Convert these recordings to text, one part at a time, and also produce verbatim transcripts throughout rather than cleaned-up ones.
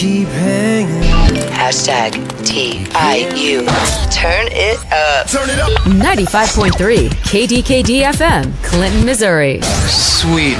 Keep hanging. Hashtag T I U. Turn it up. Turn it up. ninety-five point three K D K D F M, Clinton, Missouri. Sweet.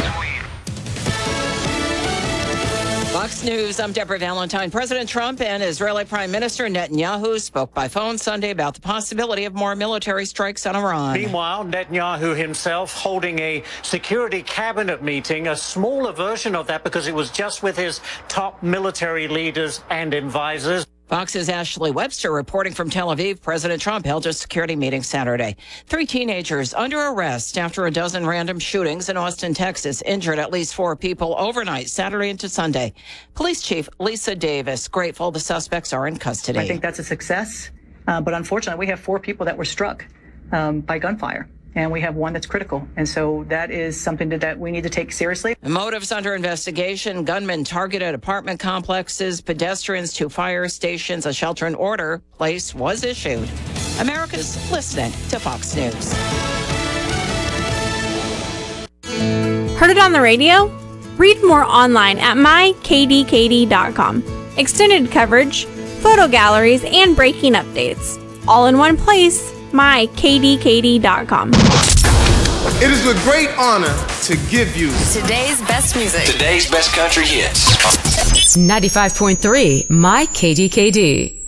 Fox News, I'm Deborah Valentine. President Trump and Israeli Prime Minister Netanyahu spoke by phone Sunday about the possibility of more military strikes on Iran. Meanwhile, Netanyahu himself holding a security cabinet meeting, a smaller version of that because it was just with his top military leaders and advisors. Fox's Ashley Webster reporting from Tel Aviv. President Trump held a security meeting Saturday. Three teenagers under arrest after a dozen random shootings in Austin, Texas, injured at least four people overnight, Saturday into Sunday. Police Chief Lisa Davis grateful the suspects are in custody. I think that's a success, uh, but unfortunately, we have four people that were struck um, by gunfire. And we have one that's critical. And so that is something that, that we need to take seriously. The motives under investigation. Gunmen targeted apartment complexes, pedestrians to fire stations. A shelter in order place was issued. America's listening to Fox News. Heard it on the radio? Read more online at my k d k d dot com. Extended coverage, photo galleries, and breaking updates. All in one place. my k d k d dot com. It is a great honor to give you today's best music. Today's best country hits. ninety-five point three My K D K D.